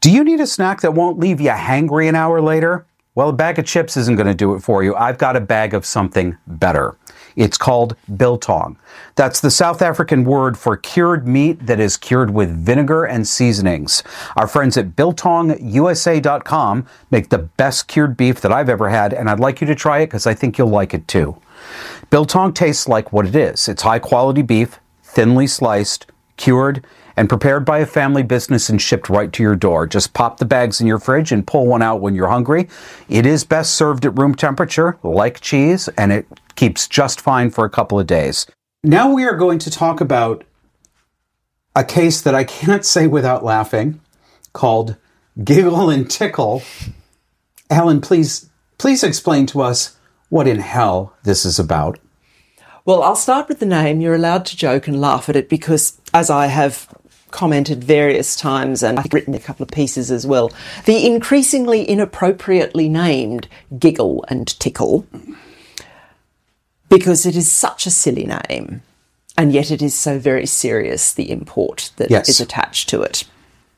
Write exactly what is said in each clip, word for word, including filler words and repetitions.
Do you need a snack that won't leave you hangry an hour later? Well, a bag of chips isn't going to do it for you. I've got a bag of something better. It's called biltong. That's the South African word for cured meat that is cured with vinegar and seasonings. Our friends at biltong U S A dot com make the best cured beef that I've ever had, and I'd like you to try it because I think you'll like it too. Biltong tastes like what it is. It's high-quality beef, thinly sliced, cured, and prepared by a family business and shipped right to your door. Just pop the bags in your fridge and pull one out when you're hungry. It is best served at room temperature, like cheese, and it keeps just fine for a couple of days. Now we are going to talk about a case that I can't say without laughing, called Giggle and Tickle. Alan, please, please explain to us what in hell this is about. Well, I'll start with the name. You're allowed to joke and laugh at it because, as I have commented various times, and I've written a couple of pieces as well, the increasingly inappropriately named Giggle and Tickle, because it is such a silly name, and yet it is so very serious, the import that yes. is attached to it.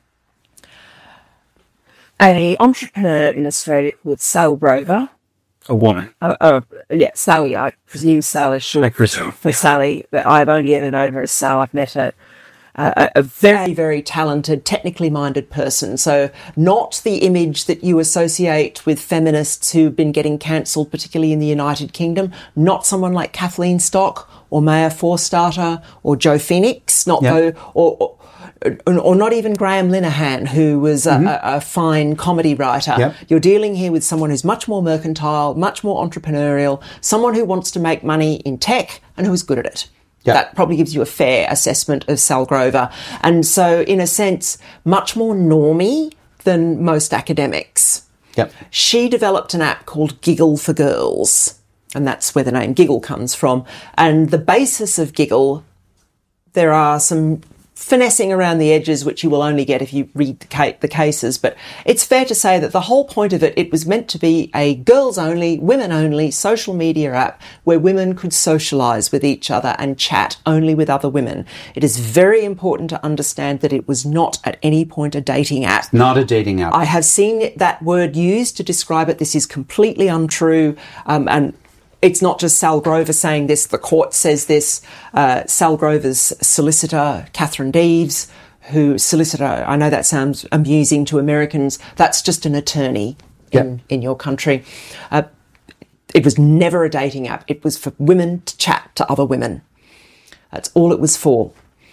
An entrepreneur in Australia called Sal Grover. A woman. Uh, uh, yeah, Sally, I presume Sal is short for Sally, but I've only ever known her as Sal. I've met her. Uh, a very, very talented, technically minded person. So not the image that you associate with feminists who've been getting cancelled, particularly in the United Kingdom. Not someone like Kathleen Stock or Maya Forstater or Joe Phoenix, not yep. though, or, or or not even Graham Linehan, who was a, mm-hmm. a, a fine comedy writer. Yep. You're dealing here with someone who's much more mercantile, much more entrepreneurial, someone who wants to make money in tech and who is good at it. Yep. That probably gives you a fair assessment of Sal Grover. And so, in a sense, much more normie than most academics. Yep. She developed an app called Giggle for Girls, and that's where the name Giggle comes from. And the basis of Giggle, there are some finessing around the edges, which you will only get if you read the, ca- the cases. But it's fair to say that the whole point of it, it was meant to be a girls-only, women-only social media app where women could socialise with each other and chat only with other women. It is very important to understand that it was not at any point a dating app. It's not a dating app. I have seen that word used to describe it. This is completely untrue. Um, and It's not just Sal Grover saying this. The court says this. Uh, Sal Grover's solicitor, Catherine Deves, who solicitor, I know that sounds amusing to Americans. That's just an attorney in, yep. in your country. Uh, it was never a dating app. It was for women to chat to other women. That's all it was for.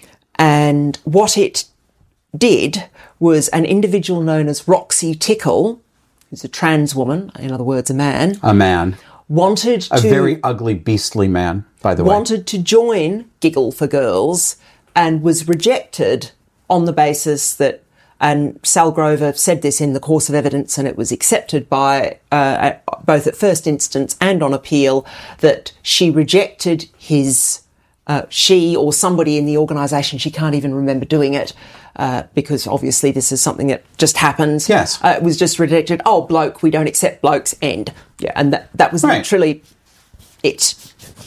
And what it did was an individual known as Roxy Tickle, who's a trans woman, in other words, a man. A man. Wanted to... A very ugly, beastly man, by the way. Wanted to join Giggle for Girls and was rejected on the basis that, and Sal Grover said this in the course of evidence and it was accepted by, uh, both at first instance and on appeal, that she rejected his, uh, she or somebody in the organisation, she can't even remember doing it, Uh, because obviously this is something that just happens. Yes. Uh, it was just rejected. Oh, bloke, we don't accept blokes, end. Yeah, and that, that was right. literally it.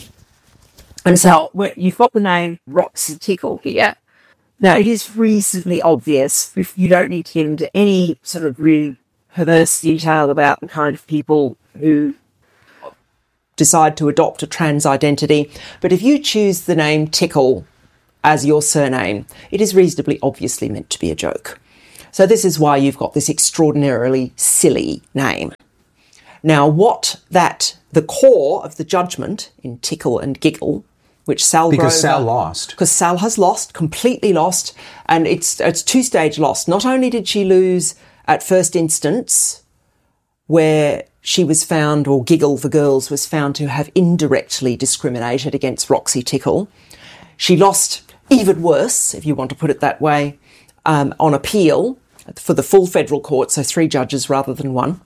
And so well, you've got the name Roxy Tickle here. Now, it is reasonably obvious, if you don't need to get into any sort of really perverse detail about the kind of people who decide to adopt a trans identity. But if you choose the name Tickle as your surname, it is reasonably obviously meant to be a joke. So this is why you've got this extraordinarily silly name. Now, what that, the core of the judgment in Tickle and Giggle, which Sal Because Grover, Sal lost. Because Sal has lost, completely lost, and it's it's two-stage loss. Not only did she lose at first instance, where she was found, or Giggle for Girls was found to have indirectly discriminated against Roxy Tickle, she lost even worse, if you want to put it that way, um, on appeal for the full federal court, so three judges rather than one.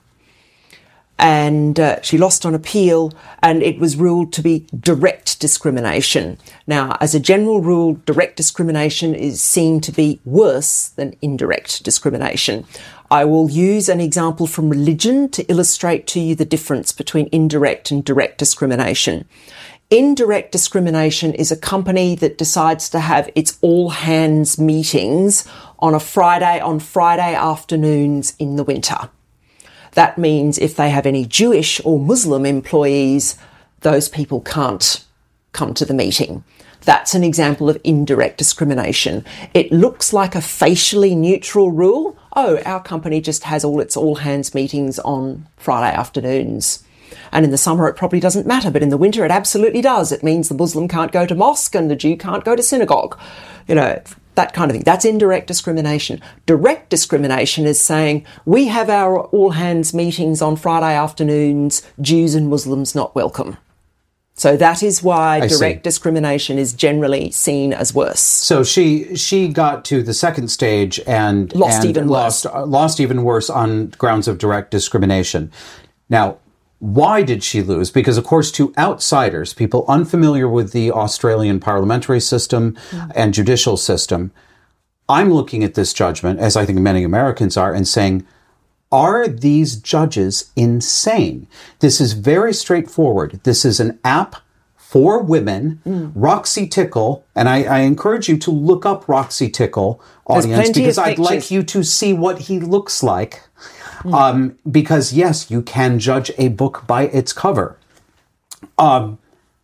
And uh, she lost on appeal, and it was ruled to be direct discrimination. Now, as a general rule, direct discrimination is seen to be worse than indirect discrimination. I will use an example from religion to illustrate to you the difference between indirect and direct discrimination. Indirect discrimination is a company that decides to have its all-hands meetings on a Friday, on Friday afternoons in the winter. That means if they have any Jewish or Muslim employees, those people can't come to the meeting. That's an example of indirect discrimination. It looks like a facially neutral rule. Oh, our company just has all its all-hands meetings on Friday afternoons. And in the summer, it probably doesn't matter, but in the winter, it absolutely does. It means the Muslim can't go to mosque and the Jew can't go to synagogue. You know, that kind of thing. That's indirect discrimination. Direct discrimination is saying, we have our all-hands meetings on Friday afternoons, Jews and Muslims not welcome. So that is why I direct see. discrimination is generally seen as worse. So she she got to the second stage and lost and even lost, worse. Lost even worse on grounds of direct discrimination. Now, why did she lose? Because, of course, to outsiders, people unfamiliar with the Australian parliamentary system mm. and judicial system, I'm looking at this judgment, as I think many Americans are, and saying, are these judges insane? This is very straightforward. This is an app for women. Mm. Roxy Tickle, and I, I encourage you to look up Roxy Tickle, audience, because I'd like you to see what he looks like. Mm. Um, because, yes, you can judge a book by its cover. Um,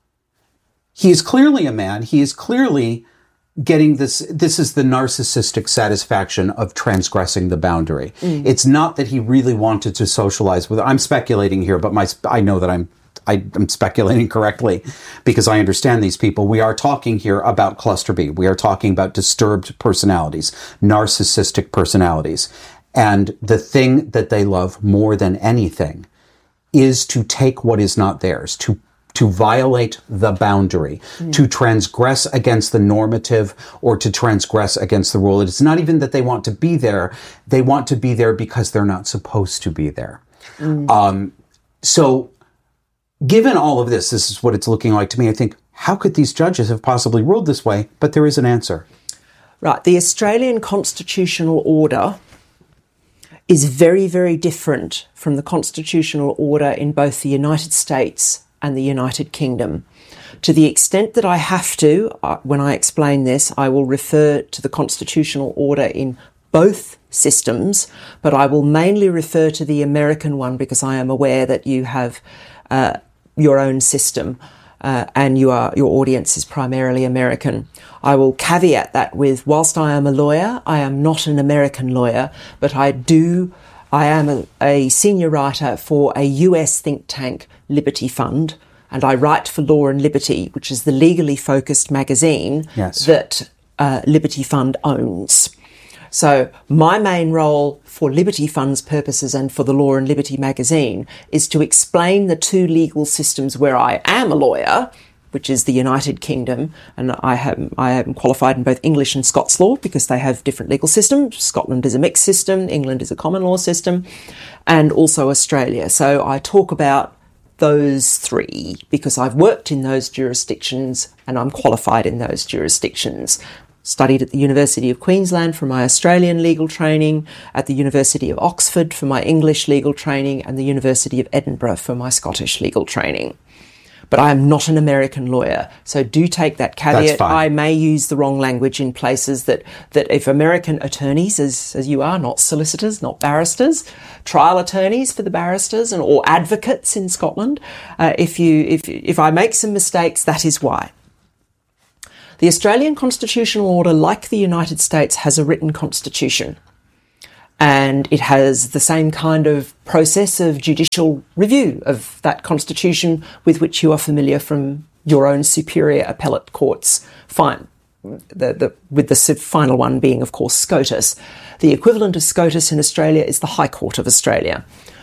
he is clearly a man. He is clearly getting this. This is the narcissistic satisfaction of transgressing the boundary. Mm. It's not that he really wanted to socialize with. I'm speculating here, but my I know that I'm I, I'm speculating correctly because I understand these people. We are talking here about cluster B. We are talking about disturbed personalities, narcissistic personalities. And the thing that they love more than anything is to take what is not theirs, to to violate the boundary, mm. to transgress against the normative or to transgress against the rule. It's not even that they want to be there. They want to be there because they're not supposed to be there. Mm. Um, so given all of this, this is what it's looking like to me. I think, how could these judges have possibly ruled this way? But there is an answer. Right. The Australian constitutional order is very, very different from the constitutional order in both the United States and the United Kingdom. To the extent that I have to, uh, when I explain this, I will refer to the constitutional order in both systems, but I will mainly refer to the American one because I am aware that you have uh, your own system uh, and you are, your audience is primarily American. I will caveat that with, whilst I am a lawyer, I am not an American lawyer, but I do, I am a, a senior writer for a U S think tank, Liberty Fund, and I write for Law and Liberty, which is the legally focused magazine yes. that uh, Liberty Fund owns. So my main role for Liberty Fund's purposes and for the Law and Liberty magazine is to explain the two legal systems where I am a lawyer, which is the United Kingdom, and I have I am qualified in both English and Scots law because they have different legal systems. Scotland is a mixed system, England is a common law system, and also Australia. So I talk about those three because I've worked in those jurisdictions and I'm qualified in those jurisdictions. Studied at the University of Queensland for my Australian legal training, at the University of Oxford for my English legal training, and the University of Edinburgh for my Scottish legal training. But I am not an American lawyer, so do take that caveat. I may use the wrong language in places that, that if American attorneys, as, as you are, not solicitors, not barristers, trial attorneys for the barristers and or advocates in Scotland, uh, if you if if I make some mistakes, that is why. The Australian constitutional order, like the United States, has a written constitution. And it has the same kind of process of judicial review of that constitution with which you are familiar from your own superior appellate courts. Fine. The, the, with the final one being, of course, SCOTUS. The equivalent of SCOTUS in Australia is the High Court of Australia.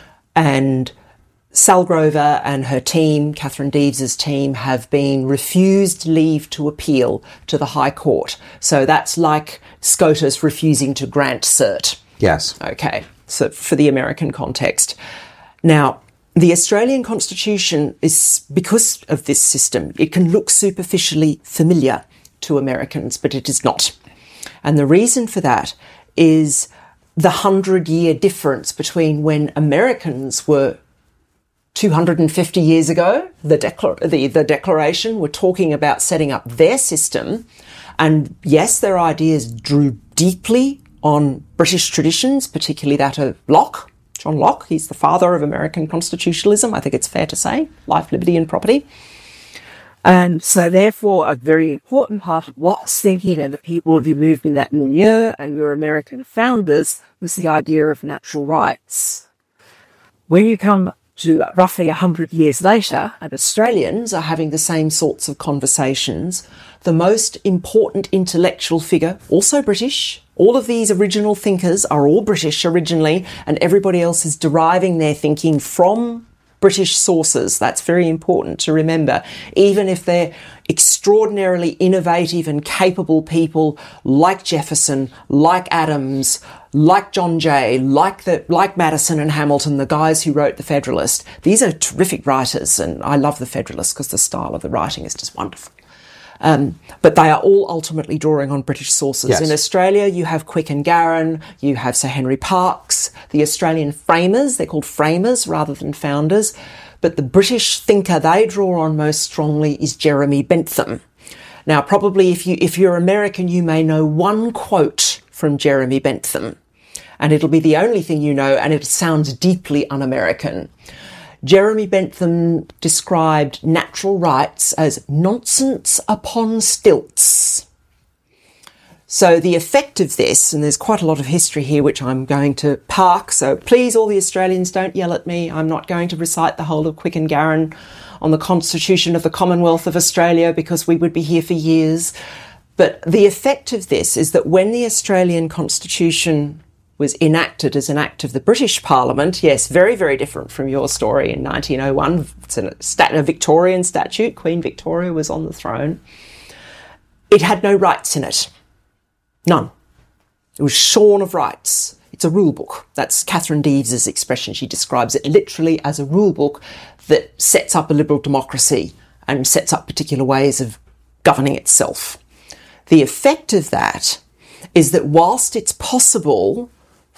And Sal Grover and her team, Catherine Deeves's team, have been refused leave to appeal to the High Court. So that's like SCOTUS refusing to grant cert. Yes. Okay, so for the American context. Now, the Australian Constitution is, because of this system, it can look superficially familiar to Americans, but it is not. And the reason for that is the hundred-year difference between when Americans were two hundred fifty years ago, the, declar- the, the Declaration were talking about setting up their system. And yes, their ideas drew deeply on British traditions, particularly that of Locke, John Locke. He's the father of American constitutionalism, I think it's fair to say, life, liberty and property. And so therefore a very important part of Locke's thinking and the people who moved in that milieu and your American founders was the idea of natural rights. When you come to roughly a hundred years later, and Australians are having the same sorts of conversations, the most important intellectual figure, also British, all of these original thinkers are all British originally, and everybody else is deriving their thinking from British sources. That's very important to remember. Even if they're extraordinarily innovative and capable people like Jefferson, like Adams, like John Jay, like the like Madison and Hamilton, the guys who wrote The Federalist, these are terrific writers, and I love The Federalist because the style of the writing is just wonderful. Um, but they are all ultimately drawing on British sources. Yes. In Australia, you have Quick and Garron, you have Sir Henry Parkes, the Australian framers, they're called framers rather than founders, but the British thinker they draw on most strongly is Jeremy Bentham. Now, probably if, you, if you're American, you may know one quote from Jeremy Bentham, and it'll be the only thing you know, and it sounds deeply un-American. Jeremy Bentham described natural rights as nonsense upon stilts. So the effect of this, and there's quite a lot of history here which I'm going to park, so please all the Australians don't yell at me. I'm not going to recite the whole of Quick and Garron on the Constitution of the Commonwealth of Australia because we would be here for years. But the effect of this is that when the Australian Constitution was enacted as an act of the British Parliament, yes, very, very different from your story in nineteen oh one. It's a, stat- a Victorian statute. Queen Victoria was on the throne. It had no rights in it. None. It was shorn of rights. It's a rule book. That's Catherine Deeves's expression. She describes it literally as a rule book that sets up a liberal democracy and sets up particular ways of governing itself. The effect of that is that whilst it's possible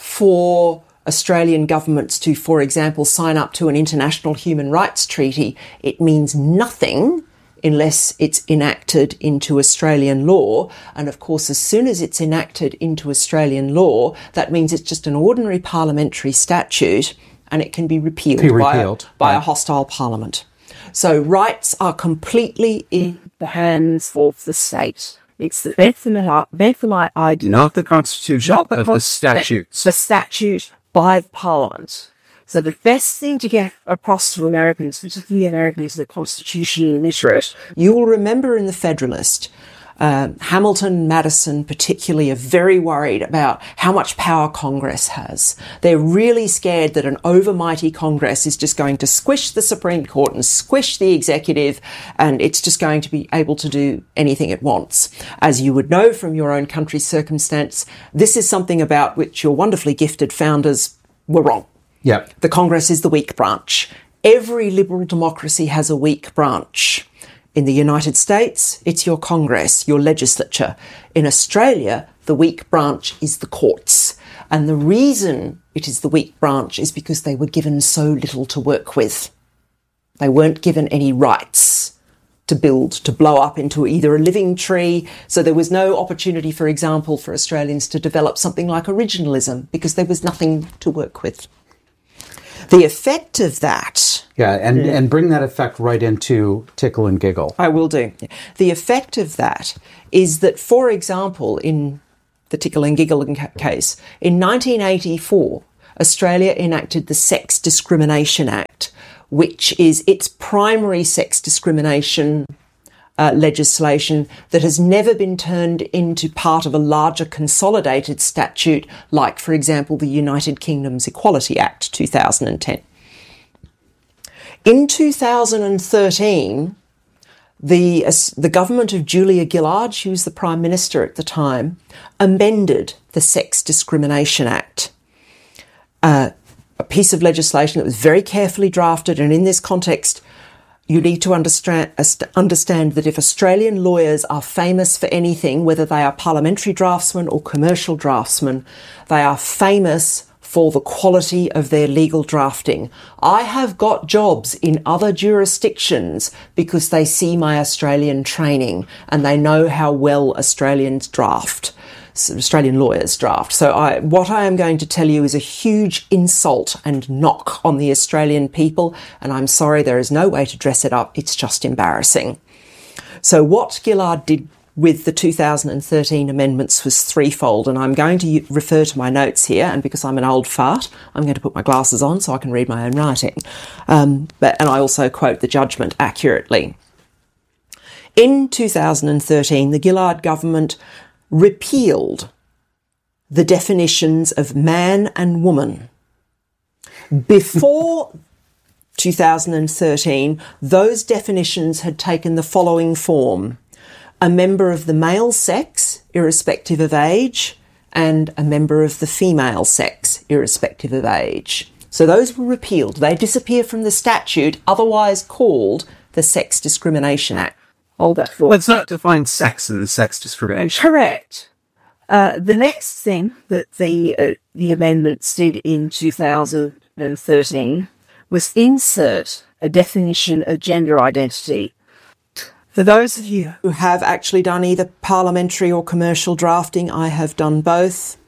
for Australian governments to, for example, sign up to an international human rights treaty, it means nothing unless it's enacted into Australian law. And of course, as soon as it's enacted into Australian law, that means it's just an ordinary parliamentary statute and it can be repealed, be repealed. by, a, by right. a hostile parliament. So rights are completely in the hands of the state. It's the Benthamite idea, not the Constitution, not the, the statute. The statute by Parliament. So the best thing to get across to Americans, particularly Americans, the Constitution illiterate. You will remember in The Federalist, uh, Hamilton, Madison particularly are very worried about how much power Congress has. They're really scared that an overmighty Congress is just going to squish the Supreme Court and squish the executive, and it's just going to be able to do anything it wants. As you would know from your own country's circumstance, this is something about which your wonderfully gifted founders were wrong. Yep. The Congress is the weak branch. Every liberal democracy has a weak branch. In the United States, it's your Congress, your legislature. In Australia, the weak branch is the courts. And the reason it is the weak branch is because they were given so little to work with. They weren't given any rights to build, to blow up into either a living tree. So there was no opportunity, for example, for Australians to develop something like originalism because there was nothing to work with. The effect of that... Yeah, and, yeah. and bring that effect right into Tickle and Giggle. I will do. The effect of that is that, for example, in the Tickle and Giggle case, in nineteen eighty-four, Australia enacted the Sex Discrimination Act, which is its primary sex discrimination Uh, legislation that has never been turned into part of a larger consolidated statute like, for example, the United Kingdom's Equality Act two thousand ten. In two thousand thirteen, the, uh, the government of Julia Gillard, she was the Prime Minister at the time, amended the Sex Discrimination Act. Uh, a piece of legislation that was very carefully drafted, and in this context, you need to understand, understand that if Australian lawyers are famous for anything, whether they are parliamentary draftsmen or commercial draftsmen, they are famous for the quality of their legal drafting. I have got jobs in other jurisdictions because they see my Australian training and they know how well Australians draft. Australian lawyers draft. So I, what I am going to tell you is a huge insult and knock on the Australian people, and I'm sorry, there is no way to dress it up. It's just embarrassing. So what Gillard did with the two thousand thirteen amendments was threefold, and I'm going to refer to my notes here, and because I'm an old fart, I'm going to put my glasses on so I can read my own writing. Um, but, and I also quote the judgment accurately. In two thousand thirteen, the Gillard government repealed the definitions of man and woman. Before two thousand thirteen, those definitions had taken the following form: a member of the male sex, irrespective of age, and a member of the female sex, irrespective of age. So those were repealed. They disappear from the statute, otherwise called the Sex Discrimination Act. Hold that thought. Let's not define sex in the sex discrimination. Correct. Uh, the next thing that the uh, the amendments did in two thousand thirteen was insert a definition of gender identity. For those of you who have actually done either parliamentary or commercial drafting, I have done both.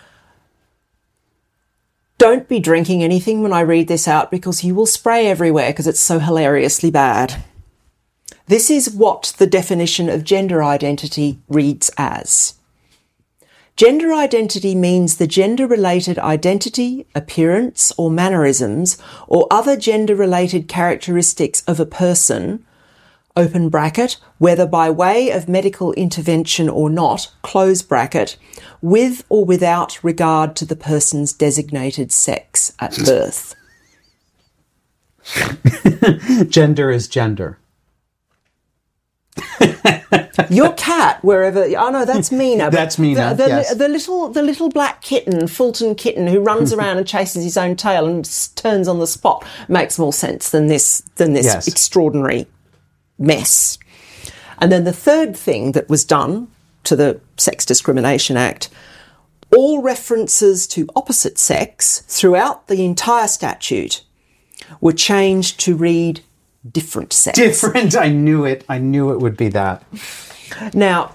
Don't be drinking anything when I read this out, because you will spray everywhere because it's so hilariously bad. This is what the definition of gender identity reads as. Gender identity means the gender-related identity, appearance, or mannerisms, or other gender-related characteristics of a person, open bracket, whether by way of medical intervention or not, close bracket, with or without regard to the person's designated sex at birth. Gender is gender. Your cat, wherever, oh no, that's Mina. That's Mina, the, the, yes. the little, the little black kitten, Fulton kitten, who runs around and chases his own tail and s- turns on the spot, makes more sense than this, than this Yes. extraordinary mess. And then the third thing that was done to the Sex Discrimination Act, all references to opposite sex throughout the entire statute were changed to read different sex. Different. I knew it. I knew it would be that. Now,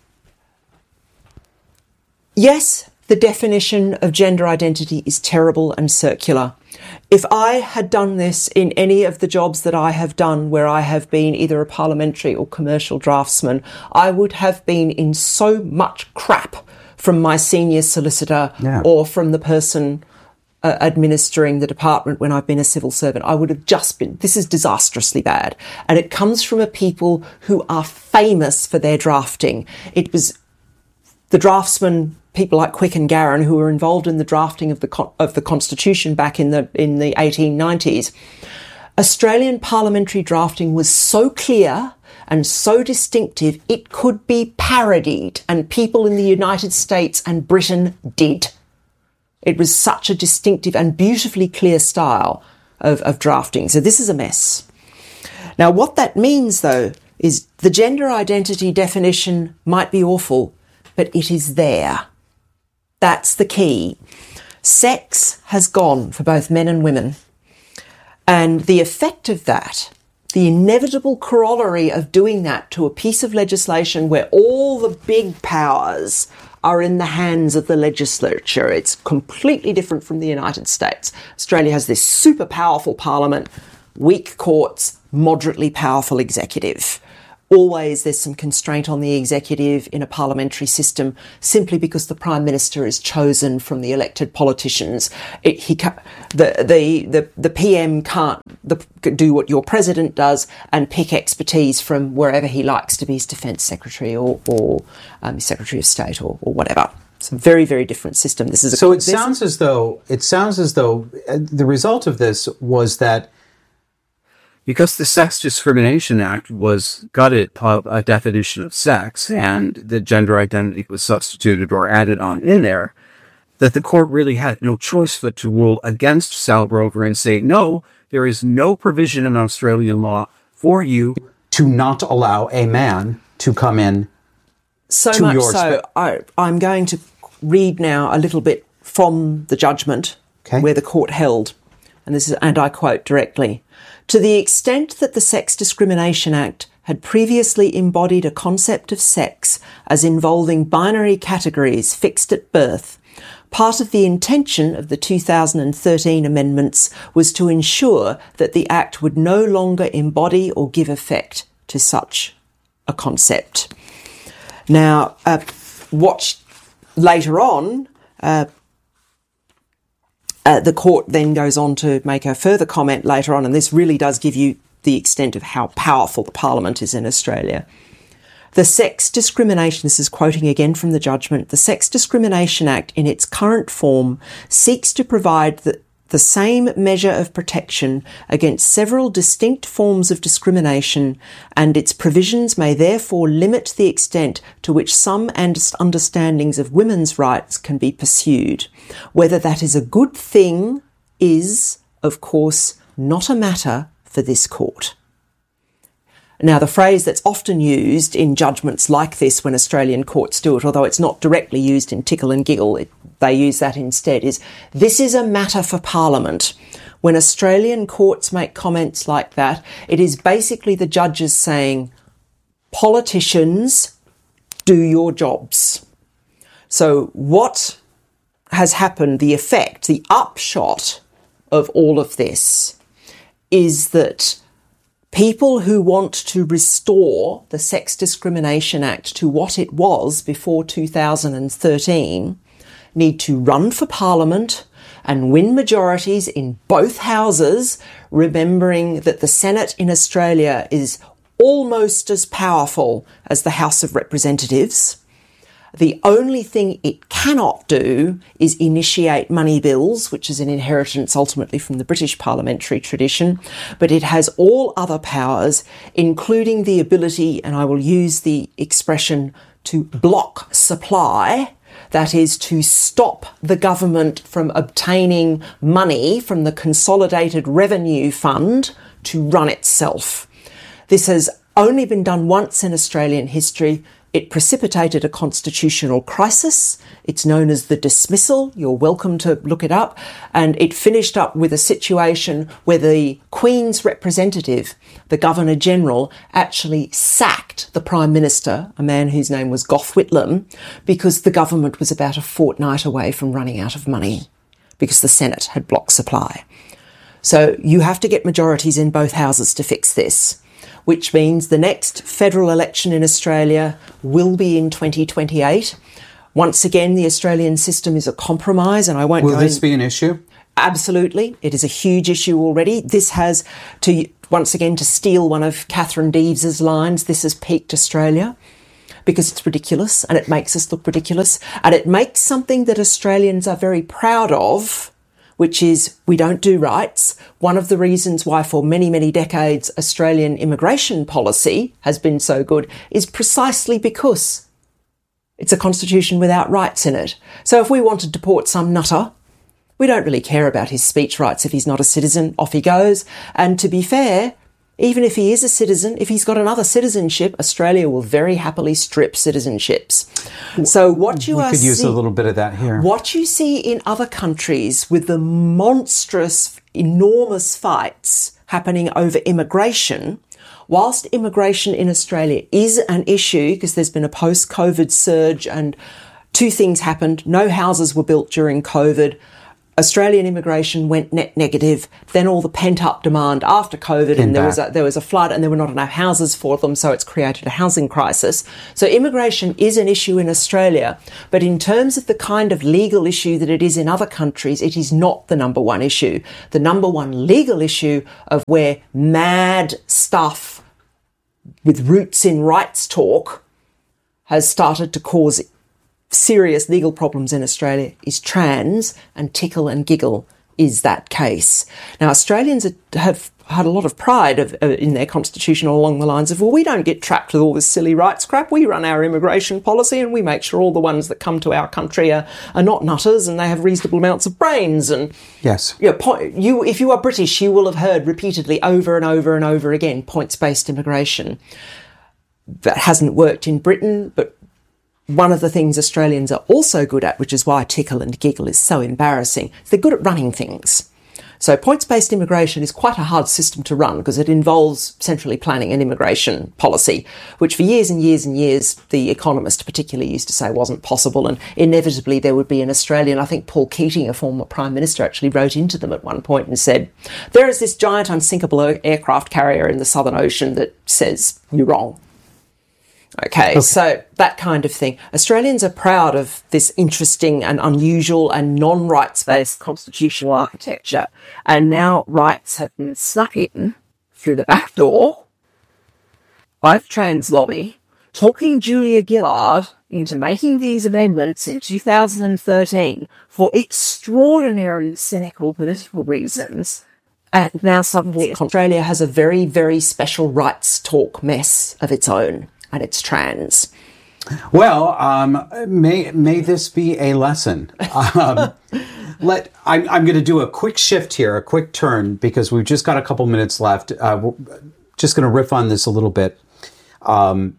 yes, the definition of gender identity is terrible and circular. If I had done this in any of the jobs that I have done where I have been either a parliamentary or commercial draftsman, I would have been in so much crap from my senior solicitor Yeah. or from the person uh, administering the department when I've been a civil servant. I would have just been, this is disastrously bad. And it comes from a people who are famous for their drafting. It was the draftsmen, people like Quick and Garron, who were involved in the drafting of the con- of the Constitution back in the in the eighteen nineties. Australian parliamentary drafting was so clear and so distinctive, it could be parodied, and people in the United States and Britain did. It was such a distinctive and beautifully clear style of, of drafting. So this is a mess. Now, what that means, though, is the gender identity definition might be awful, but it is there. That's the key. Sex has gone for both men and women. And the effect of that, the inevitable corollary of doing that to a piece of legislation where all the big powers are in the hands of the legislature. It's completely different from the United States. Australia has this super powerful parliament, weak courts, moderately powerful executive. Always there's some constraint on the executive in a parliamentary system simply because the Prime Minister is chosen from the elected politicians. It, he ca- the, the, the, the P M can't the, do what your President does and pick expertise from wherever he likes to be his Defence Secretary or, or um, Secretary of State or, or whatever. It's a very, very different system. This is a, So it this, sounds as though it sounds as though uh, the result of this was that because the Sex Discrimination Act was gutted of a definition of sex and the gender identity was substituted or added on in there, that the court really had no choice but to rule against Sal Grover and say, no, there is no provision in Australian law for you to not allow a man to come in. So to much your so, spe- I, I'm going to read now a little bit from the judgment Okay. where the court held, and this is, and I quote directly, "To the extent that the Sex Discrimination Act had previously embodied a concept of sex as involving binary categories fixed at birth. Part of the intention of the two thousand thirteen amendments was to ensure that the Act would no longer embody or give effect to such a concept. Now, uh, watch later on, uh, uh, the court then goes on to make a further comment later on, and this really does give you the extent of how powerful the Parliament is in Australia. The Sex Discrimination, this is quoting again from the judgment, the Sex Discrimination Act in its current form seeks to provide the, the same measure of protection against several distinct forms of discrimination, and its provisions may therefore limit the extent to which some understandings of women's rights can be pursued. Whether that is a good thing is, of course, not a matter for this court. Now, the phrase that's often used in judgments like this when Australian courts do it, although it's not directly used in Tickle and Giggle, it, they use that instead, is this is a matter for Parliament. When Australian courts make comments like that, it is basically the judges saying, politicians, do your jobs. So what has happened, the effect, the upshot of all of this is that people who want to restore the Sex Discrimination Act to what it was before two thousand thirteen need to run for Parliament and win majorities in both houses, remembering that the Senate in Australia is almost as powerful as the House of Representatives. The only thing it cannot do is initiate money bills, which is an inheritance ultimately from the British parliamentary tradition, but it has all other powers, including the ability, and I will use the expression, to block supply, that is, to stop the government from obtaining money from the Consolidated Revenue Fund to run itself. This has only been done once in Australian history. It precipitated a constitutional crisis. It's known as the dismissal. You're welcome to look it up. And it finished up with a situation where the Queen's representative, the Governor-General, actually sacked the Prime Minister, a man whose name was Gough Whitlam, because the government was about a fortnight away from running out of money because the Senate had blocked supply. So you have to get majorities in both houses to fix this, which means the next federal election in Australia will be in twenty twenty-eight. Once again, the Australian system is a compromise, and I won't Will go this in... be an issue? Absolutely. It is a huge issue already. This has, to once again, to steal one of Catherine Deeves's lines, this has peaked Australia, because it's ridiculous, and it makes us look ridiculous, and it makes something that Australians are very proud of, which is we don't do rights. One of the reasons why for many, many decades Australian immigration policy has been so good is precisely because it's a constitution without rights in it. So if we want to deport some nutter, we don't really care about his speech rights if he's not a citizen. Off he goes. And to be fair, even if he is a citizen, if he's got another citizenship, Australia will very happily strip citizenships. So what you we are could use see, a little bit of that here. What you see in other countries with the monstrous, enormous fights happening over immigration, whilst immigration in Australia is an issue because there's been a post-COVID surge and two things happened. No houses were built during COVID. Australian immigration went net negative, then all the pent-up demand after COVID, and there was, a, there was a flood and there were not enough houses for them, so it's created a housing crisis. So immigration is an issue in Australia, but in terms of the kind of legal issue that it is in other countries, it is not the number one issue. The number one legal issue of where mad stuff with roots in rights talk has started to cause serious legal problems in Australia is trans, and Tickle and Giggle is that case. Now, Australians have had a lot of pride of, uh, in their constitution along the lines of, well, we don't get trapped with all this silly rights crap. We run our immigration policy and we make sure all the ones that come to our country are, are not nutters and they have reasonable amounts of brains. And yes, you, know, you, if you are British, you will have heard repeatedly over and over and over again points-based immigration. That hasn't worked in Britain, but one of the things Australians are also good at, which is why Tickle and Giggle is so embarrassing, is they're good at running things. So points-based immigration is quite a hard system to run because it involves centrally planning an immigration policy, which for years and years and years, The Economist particularly used to say wasn't possible. And inevitably there would be an Australian, I think Paul Keating, a former Prime Minister, actually wrote into them at one point and said, there is this giant unsinkable aircraft carrier in the Southern Ocean that says you're wrong. Okay, okay, so that kind of thing. Australians are proud of this interesting and unusual and non-rights-based constitutional architecture, and now rights have been snuck in through the back door by the trans lobby, talking Julia Gillard into making these amendments in two thousand thirteen for extraordinarily cynical political reasons. And now suddenly Australia has a very, very special rights talk mess of its own. And it's trans. Well, um, may may this be a lesson? Um, let I'm, I'm going to do a quick shift here, a quick turn, because we've just got a couple minutes left. Uh, we're just going to riff on this a little bit. Um,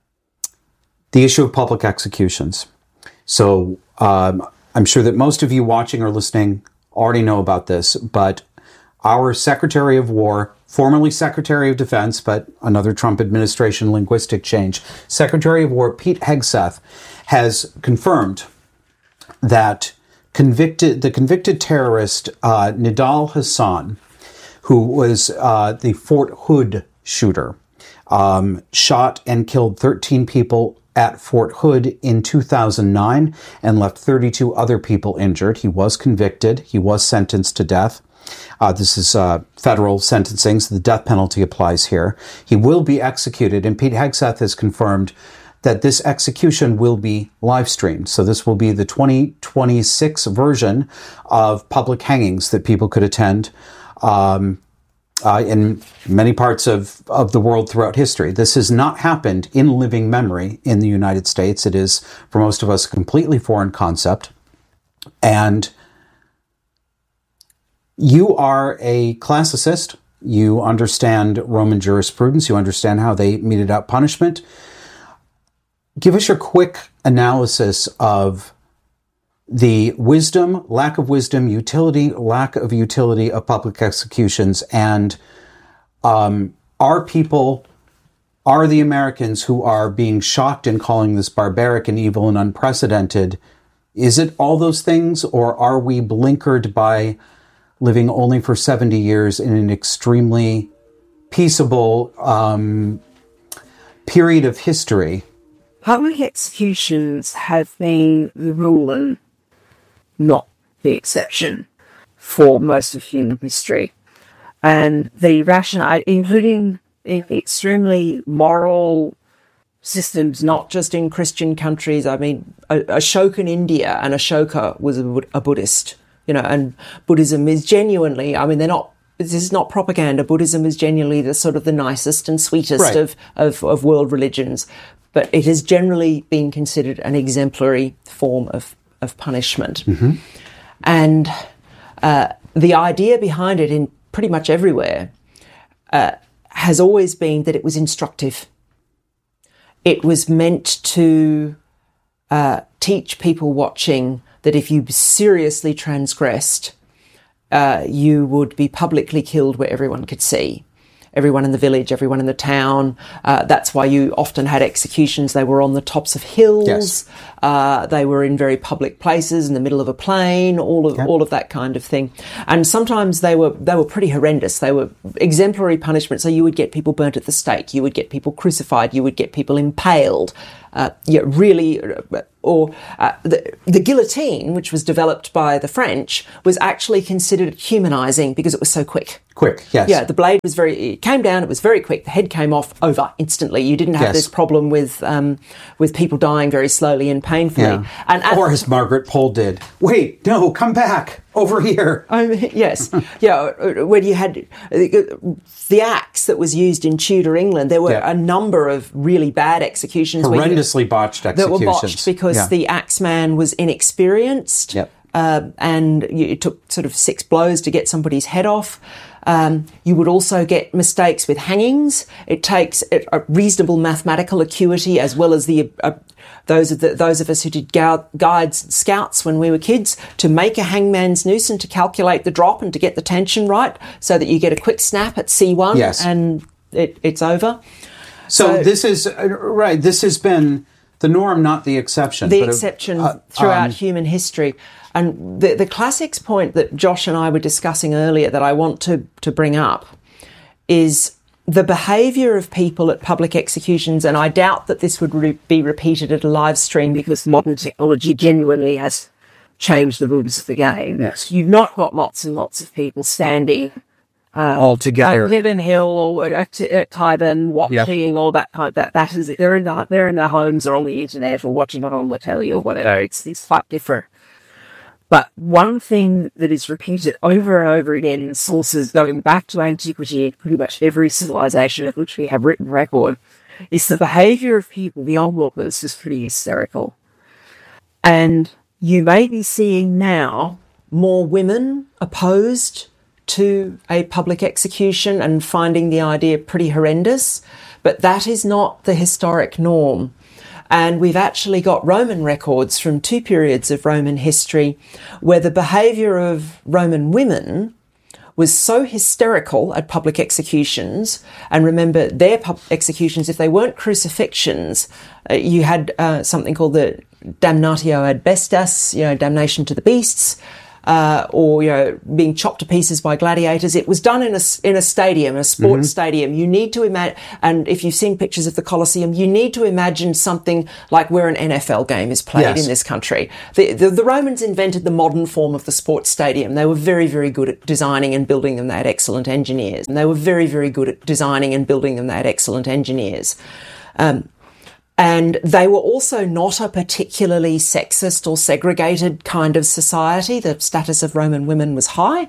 the issue of public executions. So um, I'm sure that most of you watching or listening already know about this, but our Secretary of War, formerly Secretary of Defense, but another Trump administration linguistic change, Secretary of War Pete Hegseth has confirmed that convicted the convicted terrorist uh, Nidal Hassan, who was uh, the Fort Hood shooter, um, shot and killed thirteen people at Fort Hood in two thousand nine and left thirty-two other people injured. He was convicted. He was sentenced to death. Uh, this is uh, federal sentencing, so the death penalty applies here. He will be executed, and Pete Hegseth has confirmed that this execution will be live streamed. So this will be the twenty twenty-six version of public hangings that people could attend um, uh, in many parts of, of the world throughout history. This has not happened in living memory in the United States. It is, for most of us, a completely foreign concept. And you are a classicist. You understand Roman jurisprudence. You understand how they meted out punishment. Give us your quick analysis of the wisdom, lack of wisdom, utility, lack of utility of public executions, and um, are people, are the Americans who are being shocked and calling this barbaric and evil and unprecedented, is it all those things, or are we blinkered by living only for seventy years in an extremely peaceable um, period of history? Public executions have been the rule and not the exception for most of human history. And the rationale, including in extremely moral systems, not just in Christian countries. I mean, Ashoka in India, and Ashoka was a, a Buddhist. You know, and Buddhism is genuinely, I mean, they're not, this is not propaganda. Buddhism is genuinely the sort of the nicest and sweetest right. of, of, of world religions. But it has generally been considered an exemplary form of, of punishment. Mm-hmm. And uh, the idea behind it in pretty much everywhere uh, has always been that it was instructive. It was meant to uh, teach people watching that if you seriously transgressed, uh, you would be publicly killed where everyone could see. Everyone in the village, everyone in the town. Uh, that's why you often had executions. They were on the tops of hills. Yes. Uh, they were in very public places, in the middle of a plain, all of yep. all of that kind of thing. And sometimes they were they were pretty horrendous. They were exemplary punishment. So you would get people burnt at the stake. You would get people crucified. You would get people impaled. Uh, yeah, really, or uh, the, the guillotine, which was developed by the French, was actually considered humanising because it was so quick. Quick, yes. Yeah, the blade was very, it came down, it was very quick, the head came off, over, instantly. You didn't have yes. this problem with um, with people dying very slowly and painfully. Yeah. And or as Margaret Pole did, wait, no, come back, over here. I mean, yes, yeah, when you had the axe that was used in Tudor England, there were yeah. a number of really bad executions. Horrendously botched executions. That were botched because yeah. the axeman was inexperienced. Yep. uh, and you, it took sort of six blows to get somebody's head off. Um, you would also get mistakes with hangings. It takes a, a reasonable mathematical acuity, as well as the uh, those of the, those of us who did gu- guides and scouts when we were kids, to make a hangman's noose and to calculate the drop and to get the tension right, so that you get a quick snap at C one, yes. and it, it's over. So, So this is uh, right. This has been the norm, not the exception. The but, uh, exception uh, throughout um, human history. And the, the classics point that Josh and I were discussing earlier that I want to, to bring up is the behaviour of people at public executions, and I doubt that this would re- be repeated at a live stream because modern technology genuinely has changed the rules of the game. Yes. You've not got lots and lots of people standing uh, all together. Heaven Hill or at, at Tyburn watching Yep. all that kind. That that is it. They're in the, they're in their homes or on the internet or watching it on the telly or whatever. It's it's quite different. But one thing that is repeated over and over again in sources going back to antiquity, pretty much every civilization of which we have written record, is the behaviour of people, the onlookers, is pretty hysterical. And you may be seeing now more women opposed to a public execution and finding the idea pretty horrendous, but that is not the historic norm. And we've actually got Roman records from two periods of Roman history where the behaviour of Roman women was so hysterical at public executions. And remember, their pub- executions, if they weren't crucifixions, uh, you had uh, something called the damnatio ad bestas, you know, damnation to the beasts, uh, or, you know, being chopped to pieces by gladiators. It was done in a, in a stadium, a sports mm-hmm. stadium. You need to imagine, and if you've seen pictures of the Colosseum, you need to imagine something like where an N F L game is played yes. in this country. The, the, the Romans invented the modern form of the sports stadium. They were very, very good at designing and building them. They had excellent engineers. And they were very, very good at designing and building them. They had excellent engineers. Um, And they were also not a particularly sexist or segregated kind of society. The status of Roman women was high.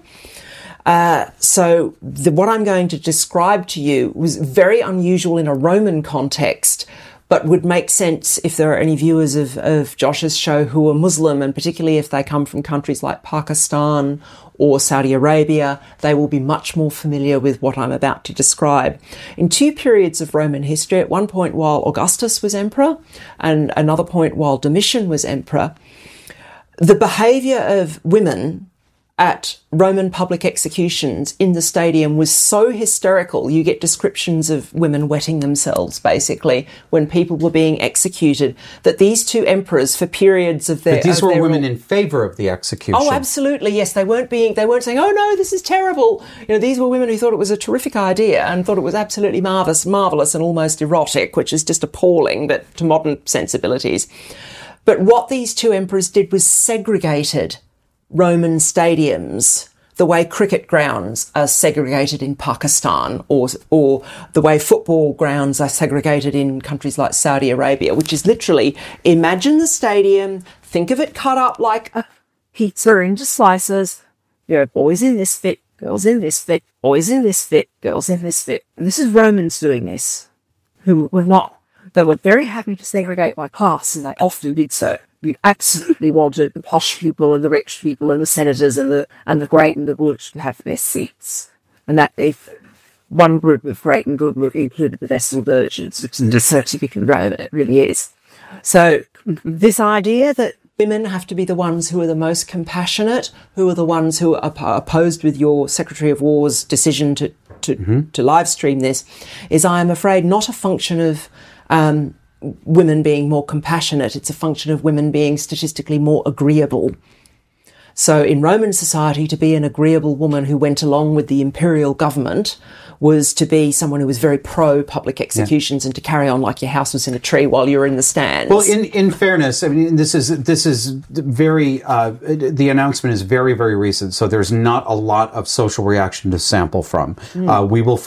Uh, so the, what I'm going to describe to you was very unusual in a Roman context, but would make sense if there are any viewers of, of Josh's show who are Muslim, and particularly if they come from countries like Pakistan or Saudi Arabia, they will be much more familiar with what I'm about to describe. In two periods of Roman history, at one point while Augustus was emperor and another point while Domitian was emperor, the behaviour of women at Roman public executions in the stadium was so hysterical. You get descriptions of women wetting themselves, basically, when people were being executed, that these two emperors, for periods of their... But these of were their women rule, in favour of the execution. Oh, absolutely, yes. They weren't being, they weren't saying, oh no, this is terrible. You know, these were women who thought it was a terrific idea and thought it was absolutely marvellous, marvellous and almost erotic, which is just appalling, but to modern sensibilities. But what these two emperors did was segregated Roman stadiums the way cricket grounds are segregated in Pakistan, or or the way football grounds are segregated in countries like Saudi Arabia, which is literally, imagine the stadium, think of it cut up like a pizza into slices. You know, boys in this fit, girls in this fit, boys in this fit, girls in this fit. And this is Romans doing this, who were not. They were very happy to segregate by class, and they often did so. You absolutely wanted the posh people and the rich people and the senators and the and the great and the good to have their seats. And that if one group of great and good would include the Vestal Virgins, which is a certificate Roman, it really is. So this idea that women have to be the ones who are the most compassionate, who are the ones who are opposed with your Secretary of War's decision to to, mm-hmm. to live stream this, is, I am afraid, not a function of um, women being more compassionate. It's a function of women being statistically more agreeable. So in Roman society, to be an agreeable woman who went along with the imperial government was to be someone who was very pro-public executions, yeah. and to carry on like your house was in a tree while you were in the stands. Well, in, in fairness, I mean, this is this is very, uh, the announcement is very, very recent, so there's not a lot of social reaction to sample from. Mm. Uh, we will